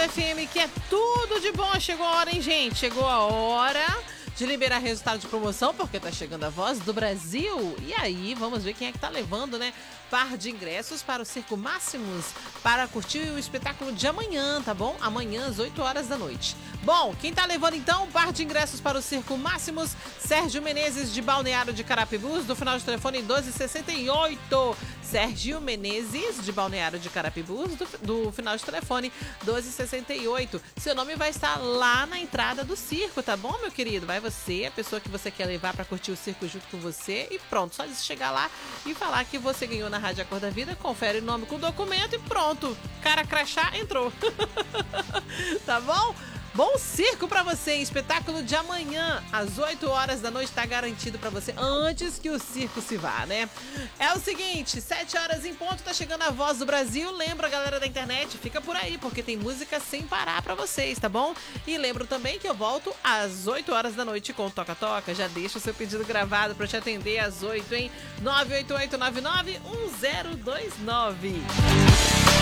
FM, que é tudo de bom. Chegou a hora, hein, gente? Chegou a hora de liberar resultado de promoção, porque tá chegando a Voz do Brasil. E aí, vamos ver quem é que tá levando, né? Par de ingressos para o Circo Máximos para curtir o espetáculo de amanhã, tá bom? Amanhã, às 8 horas da noite. Bom, quem tá levando então um par de ingressos para o Circo Máximos? Sérgio Menezes, de Balneário de Carapibus, do final de telefone 1268. Sérgio Menezes, de Balneário de Carapibus, do final de telefone 1268. Seu nome vai estar lá na entrada do circo, tá bom, meu querido? Vai você, a pessoa que você quer levar para curtir o circo junto com você, e pronto, só chegar lá e falar que você ganhou na Rádio Acorda da Vida, confere o nome com o documento e pronto, cara crachá entrou. Tá bom? Bom circo pra você, espetáculo de amanhã, às 8 horas da noite, tá garantido pra você, antes que o circo se vá, né? É o seguinte, 7 horas em ponto, tá chegando a Voz do Brasil. Lembra, galera da internet, fica por aí, porque tem música sem parar pra vocês, tá bom? E lembro também que eu volto às 8 horas da noite com o Toca Toca. Já deixa o seu pedido gravado pra eu te atender às 8, hein? 988991029.